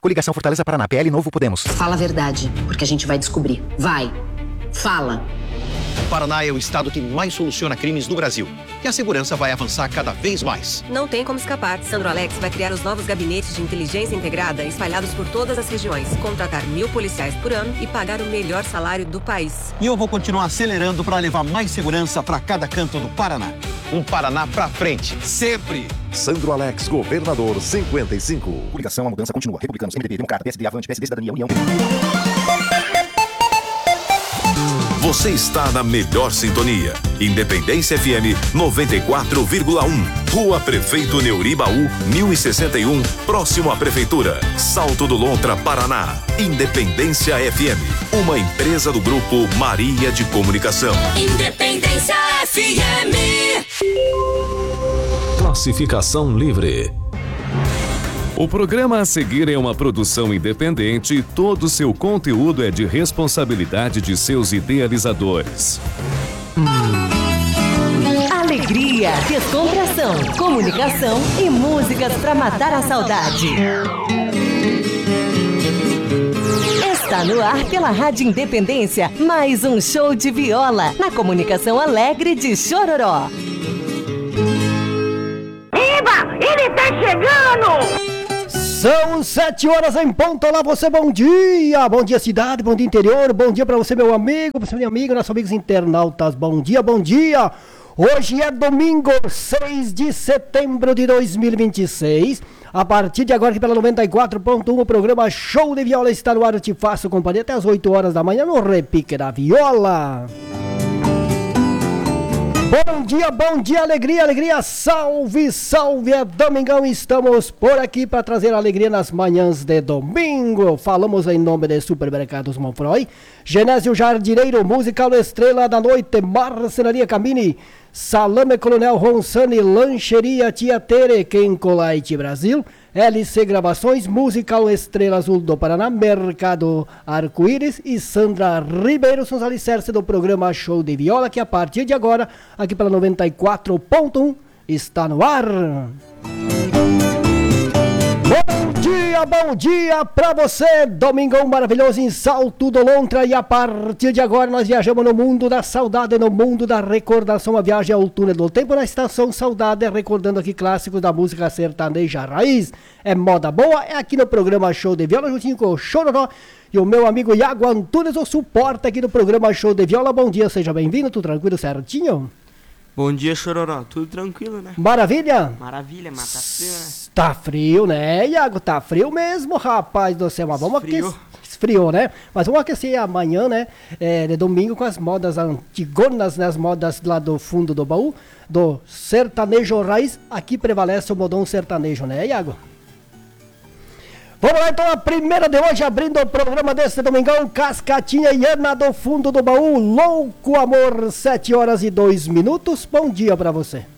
Coligação Fortaleza Paraná, PL Novo Podemos. Fala a verdade, porque a gente vai descobrir. Vai. Fala. O Paraná é o estado que mais soluciona crimes no Brasil. E a segurança vai avançar cada vez mais. Não tem como escapar. Sandro Alex vai criar os novos gabinetes de inteligência integrada espalhados por todas as regiões, contratar 1.000 policiais por ano e pagar o melhor salário do país. E eu vou continuar acelerando para levar mais segurança para cada canto do Paraná. Um Paraná pra frente. Sempre. Sandro Alex, governador 55. Coligação, a mudança continua. Republicanos, MDB, Democrata, PSD, Avante, PSD, Cidadania, União. Você está na melhor sintonia. Independência FM 94,1. Rua Prefeito Neuribaú, 1061, próximo à Prefeitura. Salto do Lontra, Paraná. Independência FM, uma empresa do Grupo Maria de Comunicação. Independência FM. Classificação livre. O programa a seguir é uma produção independente e todo seu conteúdo é de responsabilidade de seus idealizadores. Alegria, descontração, comunicação e músicas para matar a saudade. Está no ar pela Rádio Independência, mais um show de viola na comunicação alegre de Chororó. Iba, ele tá chegando! São 7 horas em ponto. Olá você, bom dia. Bom dia cidade, bom dia interior. Bom dia pra você, meu amigo, pra você, minha amiga, nossos amigos internautas. Bom dia, bom dia. Hoje é domingo, 6 de setembro de 2026. A partir de agora aqui pela 94.1 o programa Show de Viola está no ar. Eu te faço companhia até as 8 horas da manhã no Repique da Viola. Bom dia, alegria, salve, salve, é domingão, estamos por aqui para trazer alegria nas manhãs de domingo. Falamos em nome de Supermercados Monfroy, Genésio Jardineiro, Musical Estrela da Noite, Marcenaria Camini, Salame Coronel Ronsani, Lancheria Tia Tere, Kencolite Brasil, LC Gravações, Musical Estrela Azul do Paraná, Mercado Arco-Íris e Sandra Ribeiro são os alicerces do programa Show de Viola, que a partir de agora, aqui pela 94.1, está no ar. Bom dia pra você, domingão maravilhoso em Salto do Lontra, e a partir de agora nós viajamos no mundo da saudade, no mundo da recordação, a viagem ao túnel do tempo na Estação Saudade, recordando aqui clássicos da música sertaneja raiz, é moda boa, é aqui no programa Show de Viola, juntinho com o Chororó e o meu amigo Iago Antunes, o suporte aqui no programa Show de Viola. Bom dia, seja bem-vindo, tudo tranquilo, certinho? Bom dia, Chororó. Tudo tranquilo, né? Maravilha? Maravilha, mas tá frio, né? Tá frio, né, Iago? Tá frio mesmo, rapaz do céu. Mas vamos aquecer. Esfriou, né? Mas vamos aquecer amanhã, né? De domingo com as modas antigonas, né? As modas lá do fundo do baú, do sertanejo raiz. Aqui prevalece o modão sertanejo, né, Iago? Vamos lá então, a primeira de hoje, abrindo o programa desse domingão, Cascatinha e Ana do fundo do baú, Louco Amor, 7 horas e 2 minutos. Bom dia pra você.